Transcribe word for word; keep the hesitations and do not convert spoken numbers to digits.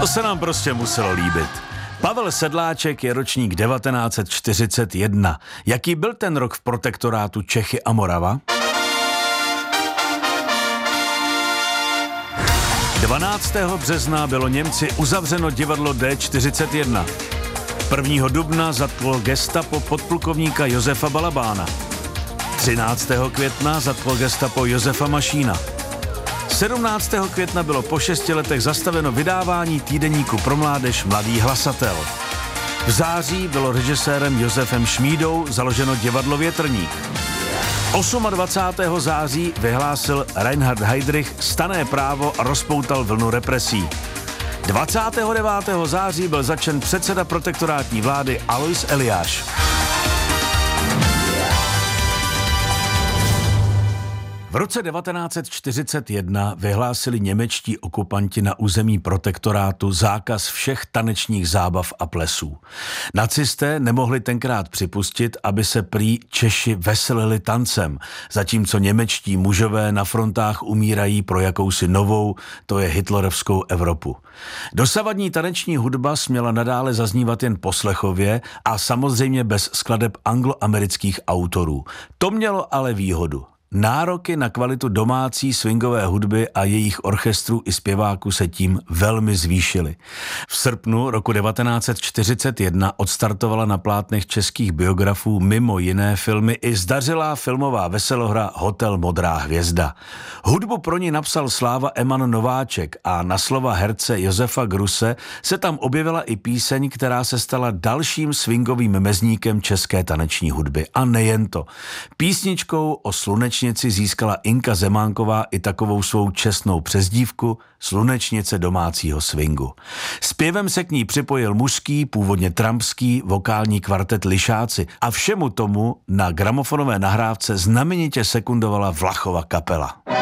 To se nám prostě muselo líbit. Pavel Sedláček je ročník devatenáct set čtyřicet jedna. Jaký byl ten rok v protektorátu Čechy a Morava? dvanáctého března bylo Němci uzavřeno divadlo D čtyřicet jedna. prvního dubna zatklo gestapo podplukovníka Josefa Balabána. třináctého května zatklo gestapo Josefa Mašína. sedmnáctého května bylo po šesti letech zastaveno vydávání týdeníku pro mládež Mladý hlasatel. V září bylo režisérem Josefem Šmídou založeno divadlo Větrník. dvacátého osmého září vyhlásil Reinhard Heydrich stanné právo a rozpoutal vlnu represí. dvacátého devátého září byl zatčen předseda protektorátní vlády Alois Eliáš. V roce devatenáct set čtyřicet jedna vyhlásili němečtí okupanti na území protektorátu zákaz všech tanečních zábav a plesů. Nacisté nemohli tenkrát připustit, aby se prý Češi veselili tancem, zatímco němečtí mužové na frontách umírají pro jakousi novou, to je hitlerovskou Evropu. Dosavadní taneční hudba směla nadále zaznívat jen poslechově a samozřejmě bez skladeb angloamerických autorů. To mělo ale výhodu. Nároky na kvalitu domácí swingové hudby a jejich orchestrů i zpěváků se tím velmi zvýšily. V srpnu roku devatenáct set čtyřicet jedna odstartovala na plátnech českých biografů mimo jiné filmy i zdařilá filmová veselohra Hotel Modrá hvězda. Hudbu pro ní napsal Sláva Eman Nováček a na slova herce Josefa Gruse se tam objevila i píseň, která se stala dalším swingovým mezníkem české taneční hudby. A nejen to. Písničkou o slunečnici získala Inka Zemánková i takovou svou čestnou přezdívku slunečnice domácího swingu. Zpěvem se k ní připojil mužský, původně trampský vokální kvartet Lišáci a všemu tomu na gramofonové nahrávce znamenitě sekundovala Vlachova kapela.